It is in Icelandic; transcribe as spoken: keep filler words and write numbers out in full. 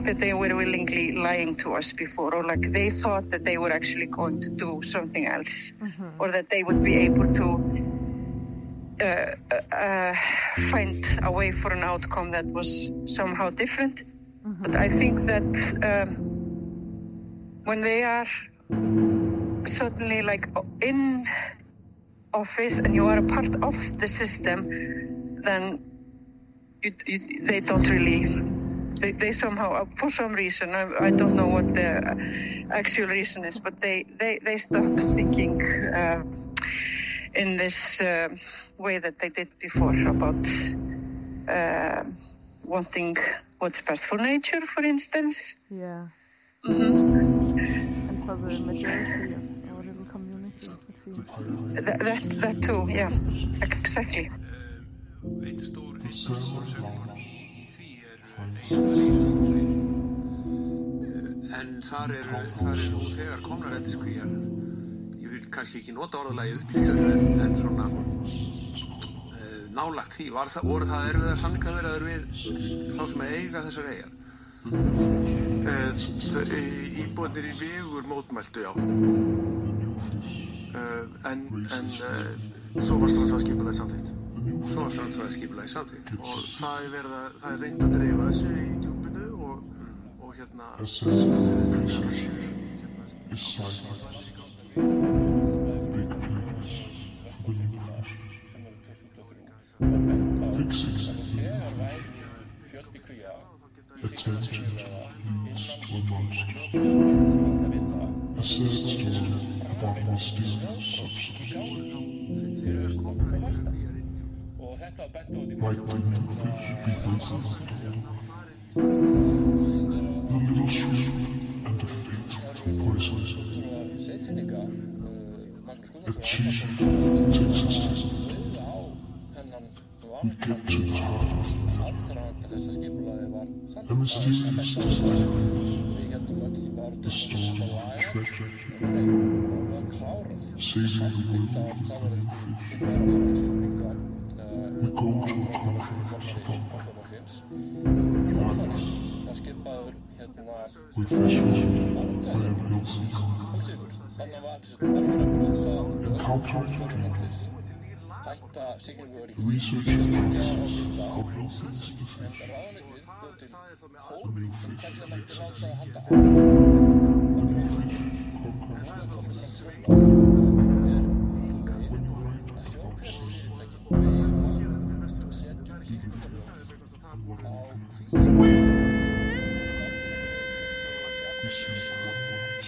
that they were willingly lying to us before, or like they thought that they were actually going to do something else, mm-hmm. or that they would be able to uh, uh, find a way for an outcome that was somehow different. Mm-hmm. But I think that um, when they are suddenly like in office and you are a part of the system, then you, you, they don't really, they, they somehow, for some reason, I, I don't know what the actual reason is, but they, they, they stop thinking uh, in this uh, way that they did before about uh, wanting what's best for nature, for instance. Yeah. Mm-hmm. And for the majority of our little community, it seems. That, that, that too, yeah, exactly. Eitt stór, eitt stór sögumál í því er neyðarísfugli. En þar eru, þar eru nú þegar komnar eldiskvíar. Ég vil kannski ekki nota orðalagið upp í fjör, en, en svona uh, nálagt því. Var það, voru það erfiðar samningaviðræður við þá sem eiga þessar eyjar? Uh, íbúarnir í Vegur mótmæltu, já. Uh, en en uh, svo var strandsvæðisskipulagið samþykkt. Svo var strandsvæðisskipulagið samþykkt. Og það er verið að, það er reynt að dreifa þessu í djúpinu og, og hérna, hérna, Attention leads to a monster. A sad story about mysterious substance. Might the new fish be faithful? The little shrimp and the fatal poison. A chief takes us in. We get to the heart of the thing. A mysterious desire. The story of a treasure. Saving the world with a new fish. We go to a conference about madness. We fish by a healthy encountering dreams. Research shows how healthy is the fish. The new fish exists. The new fish conquers. When you write about even flaws and what are you? We see one